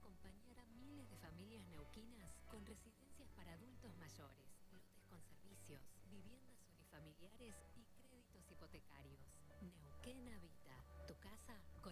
acompañar a miles de familias neuquinas con residencias para adultos mayores, lotes con servicios, viviendas unifamiliares y créditos hipotecarios. Neuquén Habita. Tu casa